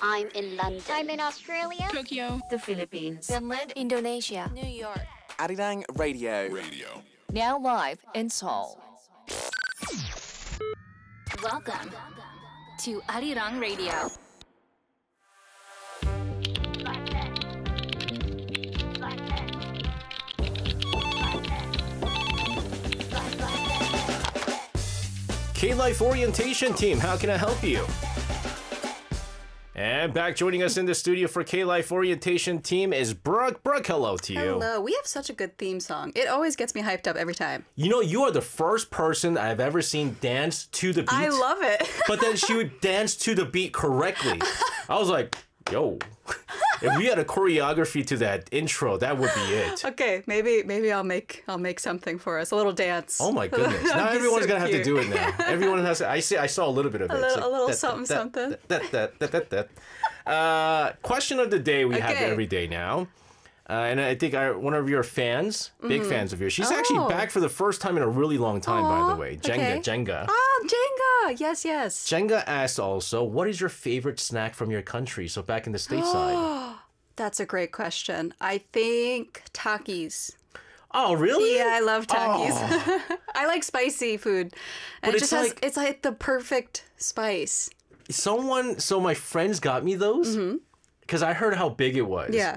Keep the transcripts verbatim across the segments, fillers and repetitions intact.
I'm in London. I'm in Australia. Tokyo. The Philippines. Finland. Indonesia. New York. Arirang Radio. Radio. Now live in Seoul. Welcome to Arirang Radio. K-Life Orientation Team, how can I help you? And back joining us in the studio for K-Life Orientation Team is Brooke. Brooke, hello to you. Hello. We have such a good theme song. It always gets me hyped up every time. You know, you are the first person I've ever seen dance to the beat. I love it. But then she would dance to the beat correctly. I was like, yo, if we had a choreography to that intro, that would be it. Okay, maybe maybe I'll make I'll make something for us. A little dance. Oh my goodness. Now everyone's so going to have to cute. do it now. Everyone has to, I see I saw a little bit of it. A It's little, like, a little that, something that, something. That, that, that, that, that, that. Uh, question of the day we have Okay. every day now. Uh, and I think our, one of your fans, big Mm-hmm. fans of yours, she's Oh. actually back for the first time in a really long time, by Aw, the way. Jenga, okay. Jenga. Oh, Jenga. Yes, yes. Jenga asked also, what is your favorite snack from your country? So back in the stateside. That's a great question. I think Takis. Oh, really? Yeah, I love Takis. Oh. I like spicy food. And But it it's just has like- it's like the perfect spice. Someone, so my friends got me those because I heard how big it was. Mm-hmm. Yeah.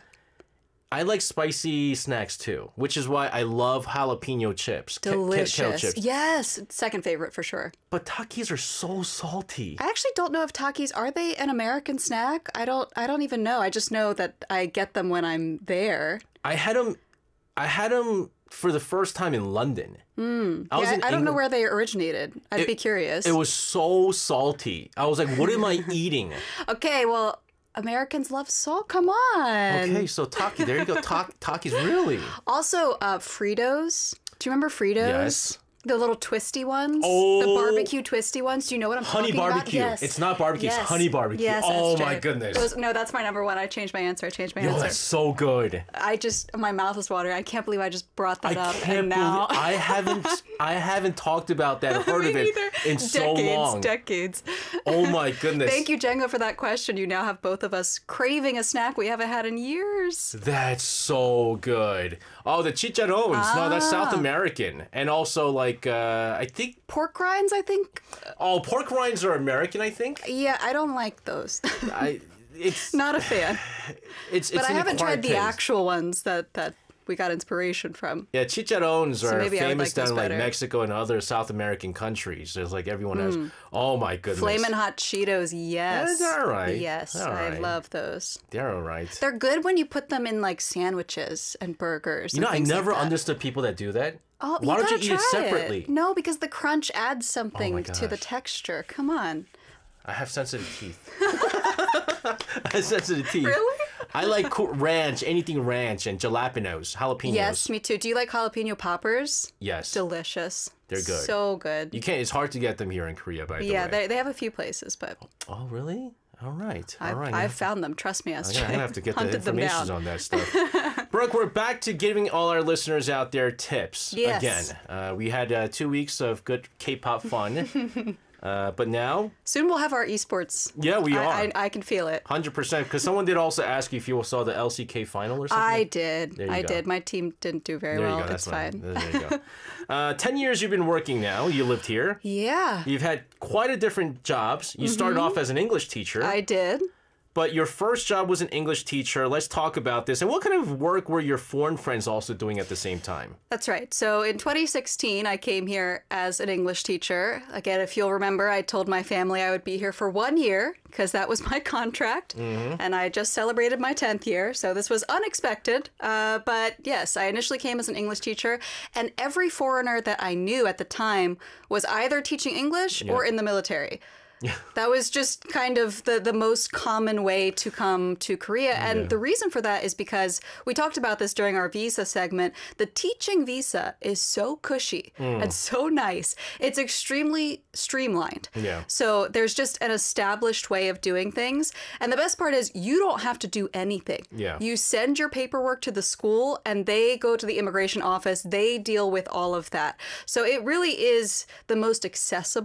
I like spicy snacks too, which is why I love jalapeno chips. Ke- ke- kettle Delicious. chips. Yes, second favorite for sure. But Takis are so salty. I actually don't know if Takis are they an American snack? I don't I don't even know. I just know that I get them when I'm there. I had them. I had them for the first time in London. Mm. I was Yeah, in I, I don't know England. where they originated. I'd It- be curious. It was so salty. I was like, "What am I eating?" Okay, well, Americans love salt. Come on. Okay, so Taki, there you go. Ta- Taki's really. Also, uh, Fritos. Do you remember Fritos? Yes. The little twisty ones. Oh. The barbecue twisty ones. Do you know what I'm Honey talking barbecue. about? Yes. It's not barbecue, it's honey barbecue. Yes, Oh that's my right. goodness. Those- no, that's my number one. I changed my answer. I changed my Yo, answer. that's so good. I just, my mouth is watering. I can't believe I just brought that I up. can't and now. believe I haven't. I haven't talked about that, heard Me of it neither. in so decades, long. Decades. Oh my goodness. Thank you, Jenga, for that question. You now have both of us craving a snack we haven't had in years. That's so good. Oh, the chicharrones. No, that's South Ah. American, and also like uh, I think. Pork rinds, I think. Oh, pork rinds are American. I think. Yeah, I don't like those. I. It's Not a fan. it's. But it's I an haven't tried acquired the taste. actual ones that, that we got inspiration from. Yeah, chicharrones are maybe I would famous like down those in like better. Mexico and other South American countries. There's like everyone has. Oh my goodness. Flamin' Hot Cheetos, yes. That's all right. Yes, All I right. love those. They're all right. They're good when you put them in like sandwiches and burgers. You and know, I things like never that. understood people that do that. Oh, Why you don't you gotta eat it try separately? No, because the crunch adds something Oh my to the gosh. texture. Come on. I have sensitive teeth. I have sensitive teeth. Really? I like co- ranch, anything ranch, and jalapenos, jalapenos. Yes, me too. Do you like jalapeno poppers? Yes. Delicious. They're good. So good. You can't. It's hard to get them here in Korea, by the yeah, way. they, they have a few places, but Oh, really? All right. All I've, right. I've found them. Trust me, I'm Astrid. gonna, I'm gonna have to get the Hunted them information down. on that stuff. Brooke, we're back to giving all our listeners out there tips Yes. again. Uh, we had uh, two weeks of good K-pop fun, uh, but now, Soon we'll have our esports. yeah, we are. I, I, I can feel it. one hundred percent. Because someone did also ask you if you saw the L C K final or something. I did. There you I go. did. My team didn't do very There well. you go. That's it's fine. There you go. Uh, Ten years you've been working now. You lived here. Yeah, You've had quite a different jobs. You started off as an English teacher, I did. but your first job was an English teacher. Let's talk about this. And what kind of work were your foreign friends also doing at the same time? That's right. So in twenty sixteen, I came here as an English teacher. Again, if you'll remember, I told my family I would be here for one year because that was my contract. And I just celebrated my tenth year. So this was unexpected. Uh, but yes, I initially came as an English teacher. And every foreigner that I knew at the time was either teaching English or in the military. That was just kind of the, the most common way to come to Korea. And Yeah. the reason for that is because we talked about this during our visa segment. The teaching visa is so cushy and so nice. It's extremely streamlined. Yeah. So there's just an established way of doing things. And the best part is you don't have to do anything. Yeah. You send your paperwork to the school and they go to the immigration office. They deal with all of that. So it really is the most accessible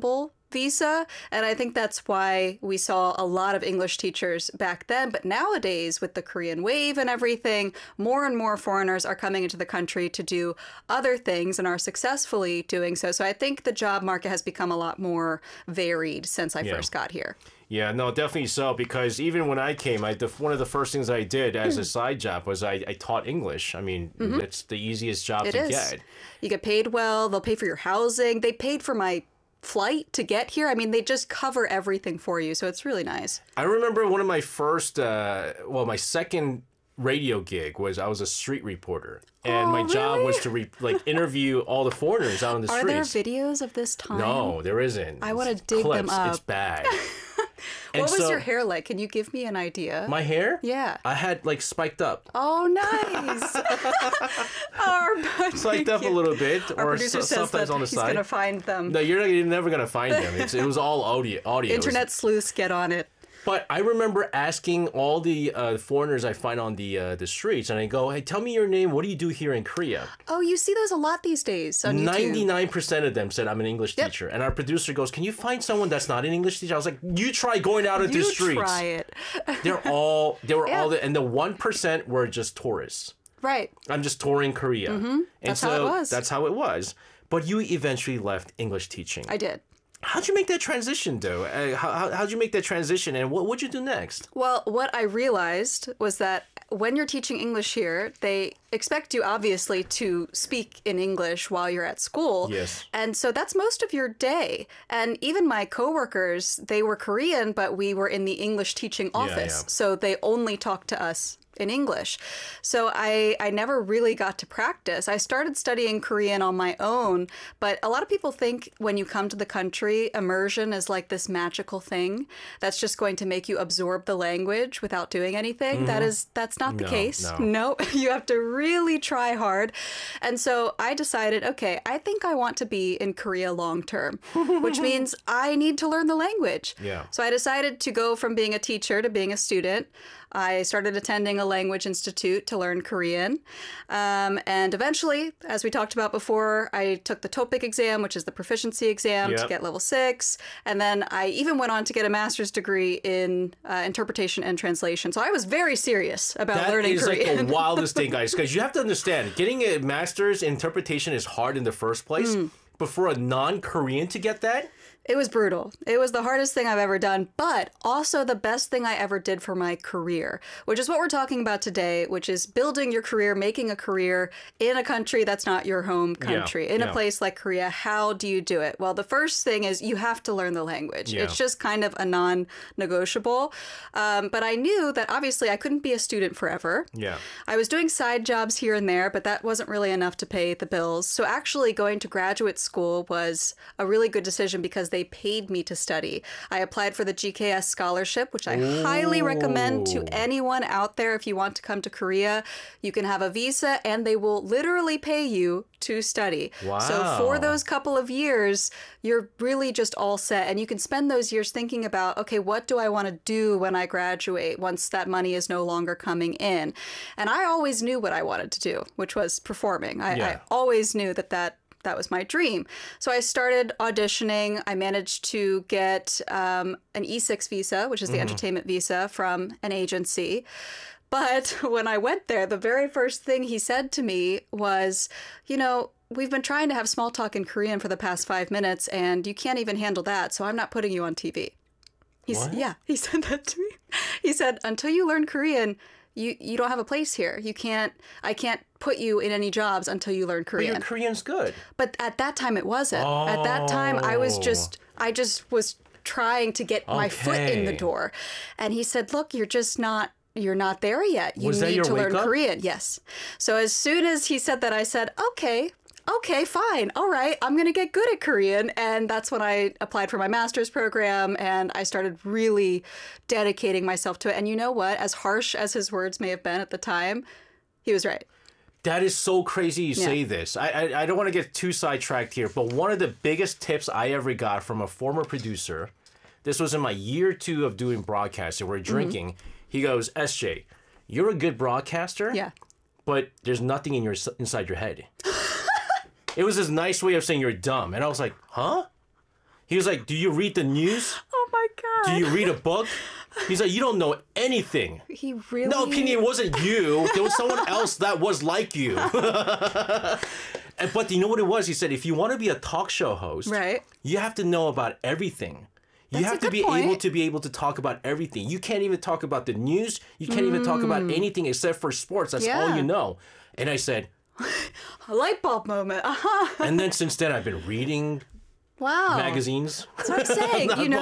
visa. And I think that's why we saw a lot of English teachers back then. But nowadays, with the Korean wave and everything, more and more foreigners are coming into the country to do other things and are successfully doing so. So I think the job market has become a lot more varied since I Yeah. first got here. Yeah, no, definitely so. Because even when I came, I the, one of the first things I did as a side job was I, I taught English. I mean, it's the easiest job It to is. get. You get paid well. They'll pay for your housing. They paid for my flight to get here. I mean, they just cover everything for you. So it's really nice. I remember one of my first, uh, well, my second radio gig was I was a street reporter, and Oh, my job really? was to re- like interview all the foreigners out on the Are there streets. videos of this time? No, there isn't. I wanna It's dig them clips. up. It's bad. And What was so, your hair like? Can you give me an idea? My hair? Yeah. I had like spiked up. Oh, nice. Our bud- Spiked up a thank you. little bit, Our or producer so- says sometimes that on the he's side. gonna find them. No, you're, not, you're never gonna find them. It's, it was all audio. audio. Internet sleuths, get on it. But I remember asking all the uh, foreigners I find on the uh, the streets, and I go, "Hey, tell me your name. What do you do here in Korea?" Oh, you see those a lot these days on YouTube. Ninety-nine percent of them said I'm an English Yep. teacher, and our producer goes, "Can you find someone that's not an English teacher?" I was like, "You try going out into You the streets." try it. They're all they were Yeah. all the, and the one percent were just tourists. Right. I'm just touring Korea, mm-hmm. and That's so how it was. that's how it was. But you eventually left English teaching. I did. How'd you make that transition, though? Uh, how, how, how'd you make that transition, and what would you do next? Well, what I realized was that when you're teaching English here, they expect you obviously to speak in English while you're at school. Yes. And so that's most of your day. And even my coworkers, they were Korean, but we were in the English teaching office. yeah. So they only talked to us in English. So I, I never really got to practice. I started studying Korean on my own, but a lot of people think when you come to the country, immersion is like this magical thing that's just going to make you absorb the language without doing anything. That is, that's not the No, case. no. No, you have to really try hard. And so I decided, okay, I think I want to be in Korea long term, which means I need to learn the language. Yeah. So I decided to go from being a teacher to being a student. I started attending a language institute to learn Korean. Um, and eventually, as we talked about before, I took the TOPIK exam, which is the proficiency exam, to Yep. get level six. And then I even went on to get a master's degree in uh, interpretation and translation. So I was very serious about That learning is Korean. like the wildest thing, guys, because you have to understand, getting a master's in interpretation is hard in the first place. Hmm. But for a non-Korean to get that, It was brutal. It was the hardest thing I've ever done, but also the best thing I ever did for my career, which is what we're talking about today, which is building your career, making a career in a country that's not your home country, in yeah. a place like Korea. How do you do it? Well, the first thing is you have to learn the language. Yeah. It's just kind of a non-negotiable. Um, but I knew that obviously I couldn't be a student forever. yeah. I was doing side jobs here and there, but that wasn't really enough to pay the bills. So actually going to graduate school was a really good decision because they paid me to study. I applied for the G K S scholarship, which I highly recommend to Ooh. anyone out there if you want to come to Korea. You can have a visa and they will literally pay you to study. So for Wow. those couple of years, you're really just all set. And you can spend those years thinking about, okay, what do I want to do when I graduate once that money is no longer coming in? And I always knew what I wanted to do, which was performing. I, I Yeah. always knew that that that was my dream. So I started auditioning. I managed to get um, an E six visa, which is the entertainment visa, from an agency. But when I went there, the very first thing he said to me was, you know, we've been trying to have small talk in Korean for the past five minutes, and you can't even handle that, so I'm not putting you on T V. He's, What? yeah, he said that to me. He said, until you learn Korean, you, you don't have a place here. You can't, I can't put you in any jobs until you learn But Korean. your Korean's good. But at that time, it wasn't. At that time, I was Oh. just, I just was trying to get my foot in the Okay. door. And he said, look, you're just not, you're not there yet. You Was that need your to learn wake up? Korean. Yes. So as soon as he said that, I said, okay. Okay, fine. All right. I'm going to get good at Korean. And that's when I applied for my master's program and I started really dedicating myself to it. And you know what? As harsh as his words may have been at the time, he was right. That is so crazy you Yeah. say this. I, I I don't want to get too sidetracked here, but one of the biggest tips I ever got from a former producer, this was in my year two of doing broadcasting, we're Mm-hmm. drinking. He goes, S J, you're a good broadcaster, Yeah. but there's nothing in your inside your head. It was his nice way of saying you're dumb. And I was like, huh? He was like, do you read the news? Oh my God. Do you read a book? He's like, you don't know anything. He really. No, opinion wasn't you. There was someone else that was like you. And, but you know what it was? He said, if you want to be a talk show host, Right. you have to know about everything. You That's a have to good be point. able to be able to talk about everything. You can't even talk about the news. You can't even talk about anything except for sports. That's all Mm. Yeah. you know. And I said, A light bulb moment. Uh-huh. and then since then I've been reading Wow. magazines. That's what I'm saying. You know,